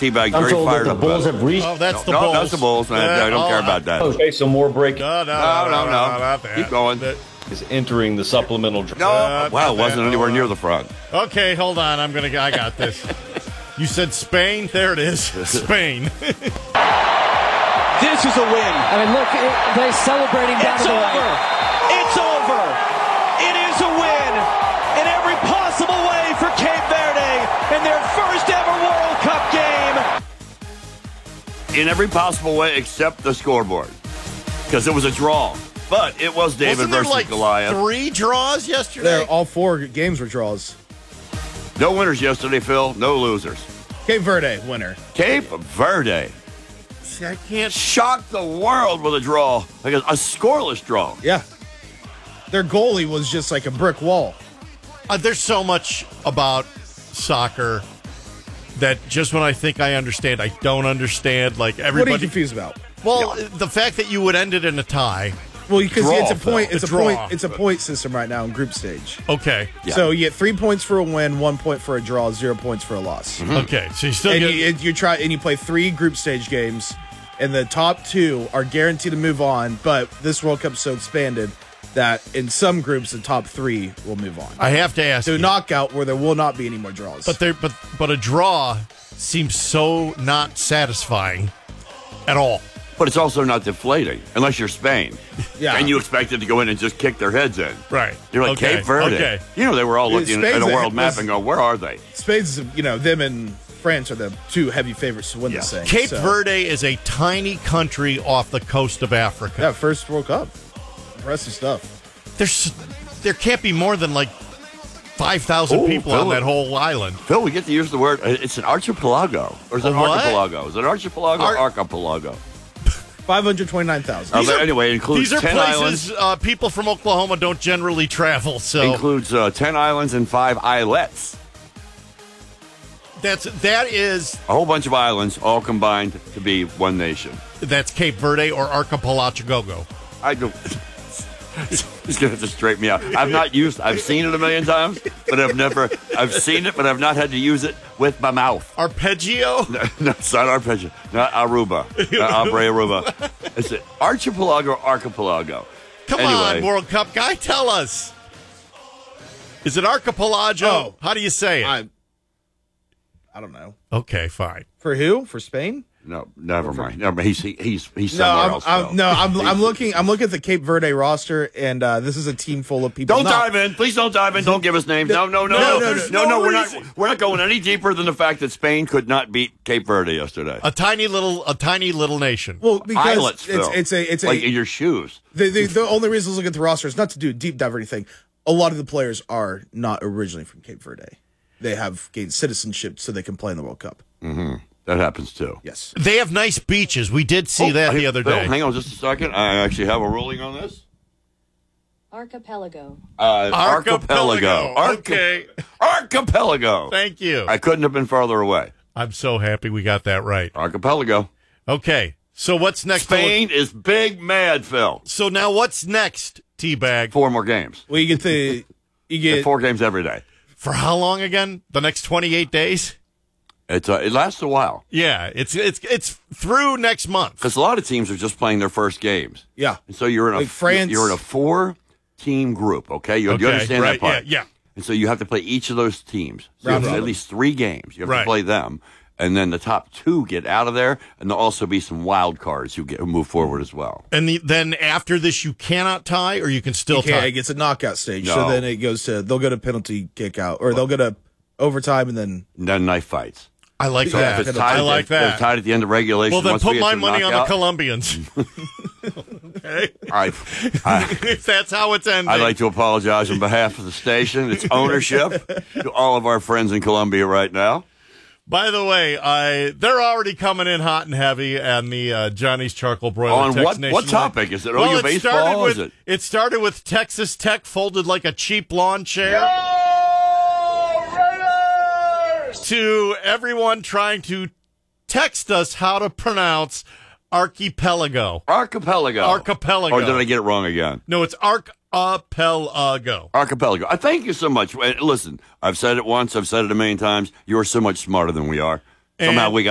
Teabag I'm very told that fired the up Bulls about it. have reached. Oh, that's the No, Bulls. that's the Bulls. I don't care about that. Okay, some more break No, No. Keep going. is entering the supplemental draft. No, well, it wasn't that. anywhere near the front. Okay, hold on. I got this. You said Spain? There it is. Spain. This is a win. I mean, look, they're celebrating down It's to the over. right. It's over. It is a win in every possible way for Cape Verde in their first ever World Cup game. In every possible way except the scoreboard. Because it was a draw. But it was David Wasn't there versus like Goliath. 3 draws yesterday? All 4 games were draws. No winners yesterday, Phil. No losers. Cape Verde, winner. Cape Verde See, I can't. shocked the world with a draw. Like a scoreless draw. Yeah. Their goalie was just like a brick wall. There's so much about soccer that just when I think I understand, I don't understand. Like What are everybody. you confused about? Well, the fact that you would end it in a tie. Well, because Draw, it's a point. Phil. It's a Draw. point. It's a point system right now in group stage. Okay. Yeah. So you get 3 points for a win, 1 point for a draw, 0 points for a loss. Okay. So you still And get. you try and you play 3 group stage games, and the top 2 are guaranteed to move on. But this World Cup's so expanded that in some groups the top 3 will move on I have to ask to you. knockout, where there will not be any more draws. But a draw seems so not satisfying at all. But it's also not deflating, unless you're Spain. Yeah. And you expect it to go in and just kick their heads in. Right. You're like, Okay. Cape Verde. Okay. You know, they were all looking at Spain's a world a- map and go, where are they? Spain's, them and France are the 2 heavy favorites to win this thing. Cape so. Verde is a tiny country off the coast of Africa. Yeah, first World Cup. Impressive stuff. There can't be more than like 5,000 Oh, people on Phil. that whole island. Phil, we get to use the word, it's an archipelago. Or is it A what? archipelago? Is it archipelago or archipelago? 529,000. But anyway, it includes These are 10 places islands. people from Oklahoma don't generally travel. So Includes 10 islands and 5 islets. that is A whole bunch of islands all combined to be one nation. that's Cape Verde or Archipelago. I don't. He's going to have to straighten me out. I've seen it a million times, but I've seen it, but I've not had to use it with my mouth. Arpeggio? No, it's not arpeggio. Not Aruba. Not Abre Aruba. It's an archipelago or archipelago. Come on, World Cup guy, tell us. Is it Archipelago? Oh. How do you say it? I don't know. Okay, fine. For who? For Spain? No, never mind. No, but he's No, somewhere else. Phil. I'm looking. I'm looking at the Cape Verde roster, and this is a team full of people. Don't dive in. Please don't dive in. Don't give us names. No. no, We're not going any deeper than the fact that Spain could not beat Cape Verde yesterday. A tiny little nation. Well, because Islets, Phil. it's like in your shoes. the only reason to look at the roster is not to do a deep dive or anything. A lot of the players are not originally from Cape Verde. They have gained citizenship so they can play in the World Cup. Mm-hmm. That happens too. Yes. They have nice beaches. We did see that the other Phil, day. hang on just a second. I actually have a ruling on this. Archipelago. Archipelago. Okay. Archipelago. Thank you. I couldn't have been farther away. I'm so happy we got that right. Archipelago. Okay. So what's next? Spain is big mad, Phil. So now what's next, Teabag? 4 more games. Well, you get 4 games every day. For how long again? The next 28 days? It lasts a while Yeah, it's through next month. because a lot of teams are just playing their first games. Yeah. And so you're in Like France. You're in a 4-team group. Okay, you Okay, understand right, that part? yeah. And so you have to play each of those teams. So you Round have robin. at least 3 games. You have Right. to play them, and then the top 2 get out of there, and there'll also be some wild cards who move forward as well. And then after this, you cannot tie, or you can still Okay, tie. it gets a knockout stage. No. So then it goes to they'll go to penalty kick out, or they'll go to overtime, and then And then knife fights. I like So that. if it's tied, I like if they're that. tied at the end of regulation. Well, then once we put get my to money on the knockout- Colombians. Okay. I, If that's how it's ending. I'd like to apologize on behalf of the station, its ownership, to all of our friends in Colombia right now. By the way, they're already coming in hot and heavy on the Johnny's Charcoal Broiler. On text what nationwide. topic? Is it Well, OU it baseball? started Or with is it? it started with Texas Tech folded like a cheap lawn chair. To everyone trying to text us how to pronounce archipelago. Archipelago. Archipelago. Or did I get it wrong again? No, it's archipelago. Archipelago. I thank you so much. Listen, I've said it once. I've said it a million times. You are so much smarter than we are. Somehow And- we got